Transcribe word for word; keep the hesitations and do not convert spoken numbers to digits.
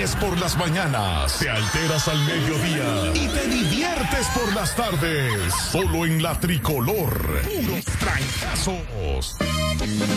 ríes por las mañanas, te alteras al mediodía y te diviertes por las tardes. Solo en la Tricolor. Puros trancazos.